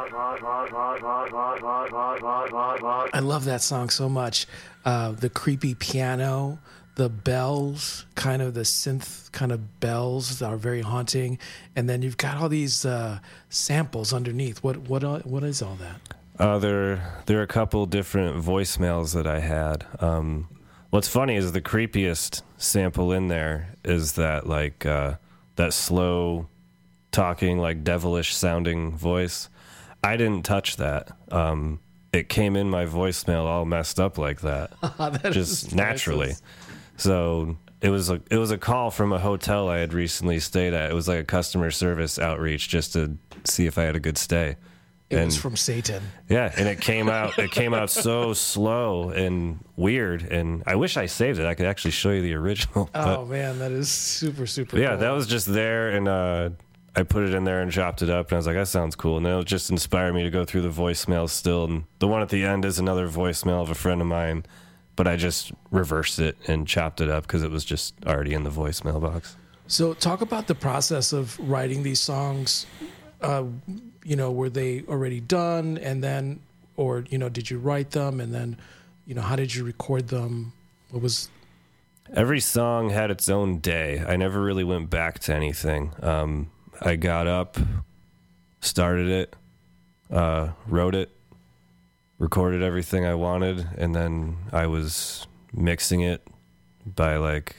I love that song so much. The creepy piano, the bells, kind of the synth kind of bells are very haunting, and then you've got all these samples underneath. What is all that? There are a couple different voicemails that I had. What's funny is the creepiest sample in there is that that slow talking, like devilish sounding voice. I didn't touch that. It came in my voicemail all messed up like that, just naturally. So it was a call from a hotel I had recently stayed at. It was like a customer service outreach just to see if I had a good stay. It was from Satan. Yeah, and it came out so slow and weird, and I wish I saved it. I could actually show you the original. Oh man, that is super yeah, cool. that was just there, and I put it in there and chopped it up, and I was like, that sounds cool. And then it just inspired me to go through the voicemails still, and the one at the end is another voicemail of a friend of mine, but I just reversed it and chopped it up because it was just already in the voicemail box. So talk about the process of writing these songs. Were they already done, and then, or did you write them, and then, how did you record them? What was? Every song had its own day. I never really went back to anything. I got up, started it, wrote it, recorded everything I wanted, and then I was mixing it by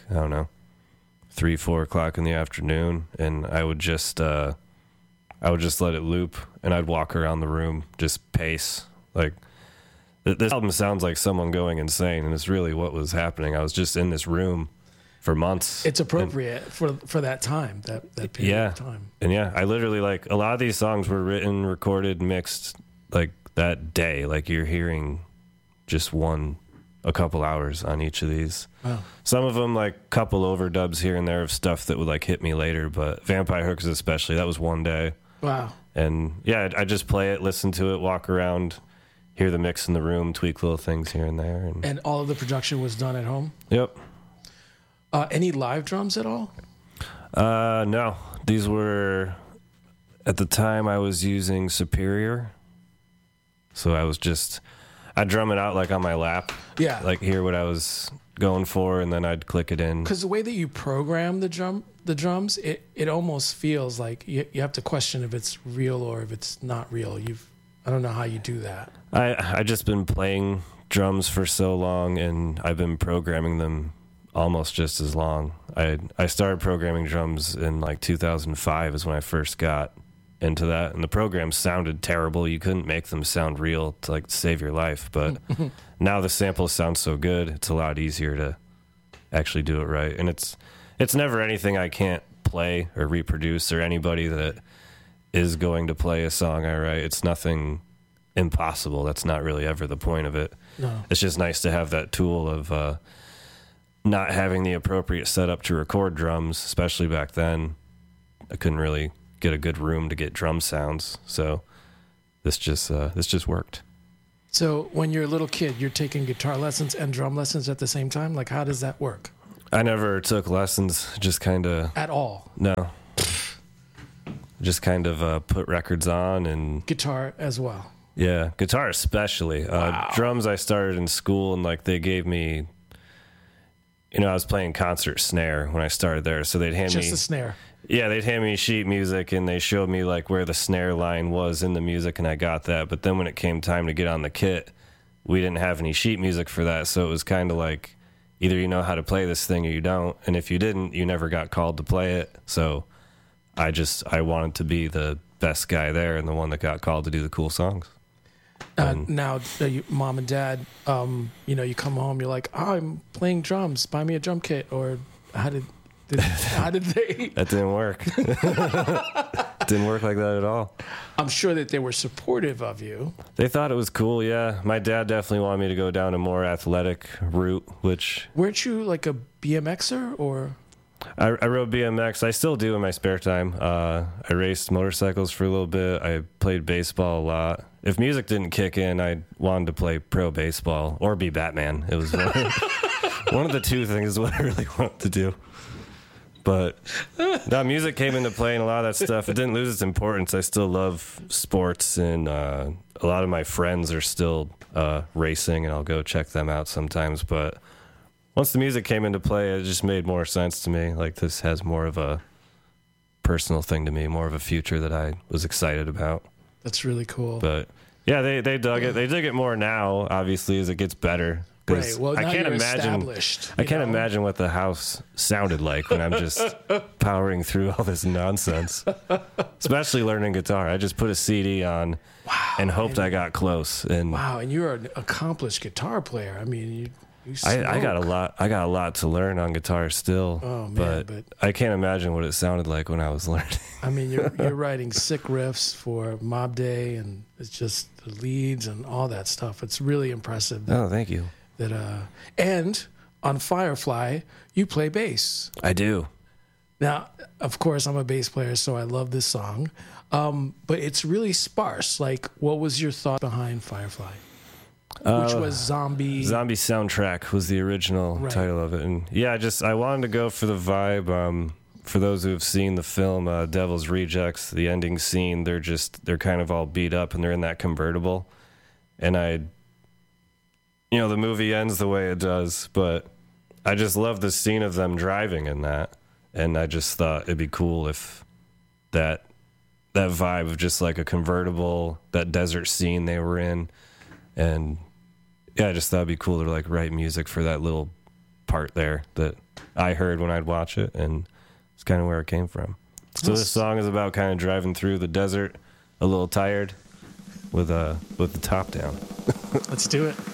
3, 4 o'clock in the afternoon, and I would just let it loop, and I'd walk around the room, just pace. Like, this album sounds like someone going insane, and it's really what was happening. I was just in this room for months. It's appropriate for that time, that period of time. And yeah, I literally, a lot of these songs were written, recorded, mixed, that day. Like, you're hearing just a couple hours on each of these. Wow. Some of them, couple overdubs here and there of stuff that would, hit me later, but Vampire Hookers especially, that was one day. Wow. And yeah, I just play it, listen to it, walk around, hear the mix in the room, tweak little things here and there. And all of the production was done at home? Yep. Any live drums at all? No. These were, at the time I was using Superior. So I'd drum it out on my lap. Yeah. Hear what I was going for, and then I'd click it in. Because the way that you program the drums, it almost feels like you have to question if it's real or if it's not real. I don't know how you do that. I just been playing drums for so long, and I've been programming them almost just as long. I started programming drums in 2005 is when I first got into that, and the programs sounded terrible. You couldn't make them sound real to save your life, but now the samples sound so good, it's a lot easier to actually do it right. And it's never anything I can't play or reproduce, or anybody that is going to play a song I write. It's nothing impossible. That's not really ever the point of it. No. It's just nice to have that tool of not having the appropriate setup to record drums, especially back then. I couldn't really get a good room to get drum sounds, so this just worked. So when you're a little kid, you're taking guitar lessons and drum lessons at the same time? How does that work? I never took lessons, just kind of... At all? No. Just kind of put records on and... Guitar as well? Yeah, guitar especially. Wow. Drums I started in school, and they gave me... I was playing concert snare when I started there, so they'd hand me... Just a snare? Yeah, they'd hand me sheet music, and they showed me where the snare line was in the music, and I got that. But then when it came time to get on the kit, we didn't have any sheet music for that, so it was kind of either you know how to play this thing or you don't, and if you didn't, you never got called to play it. So I wanted to be the best guy there and the one that got called to do the cool songs. Now, mom and dad, you come home, you're like, oh, I'm playing drums, buy me a drum kit, or how did they? That didn't work. Didn't work like that at all. I'm sure that they were supportive of you. They thought it was cool, yeah. My dad definitely wanted me to go down a more athletic route, which... Weren't you a BMXer, or... I rode BMX. I still do in my spare time. I raced motorcycles for a little bit. I played baseball a lot. If music didn't kick in, I wanted to play pro baseball or be Batman. It was one of the two things what I really wanted to do. But no, music came into play and a lot of that stuff. It didn't lose its importance. I still love sports, and a lot of my friends are still racing, and I'll go check them out sometimes. But once the music came into play, it just made more sense to me. Like, this has more of a personal thing to me, more of a future that I was excited about. That's really cool. But yeah, they dug it. They dig it more now, obviously, as it gets better. Right. Well, now I can't you're imagine. established. I can't imagine what the house sounded like when I'm just powering through all this nonsense. Especially learning guitar. I just put a CD on and hoped I got close. And wow, and you're an accomplished guitar player. I mean, you I got a lot. I got a lot to learn on guitar still. Oh man, but I can't imagine what it sounded like when I was learning. I mean, you're writing sick riffs for Mob Day, and it's just the leads and all that stuff. It's really impressive. Oh, thank you. And on Firefly, you play bass. I do. Now, of course, I'm a bass player, so I love this song. But it's really sparse. Like, what was your thought behind Firefly? Which was Zombie Soundtrack was the original title of it. And yeah, I wanted to go for the vibe. For those who have seen the film Devil's Rejects, the ending scene, they're kind of all beat up and they're in that convertible. And the movie ends the way it does, but I just love the scene of them driving in that. And I just thought it'd be cool if that vibe of just like a convertible, that desert scene they were in. And yeah, I just thought it'd be cool to like write music for that little part there that I heard when I'd watch it. And it's kind of where it came from. So this song is about kind of driving through the desert, a little tired with the top down. Let's do it.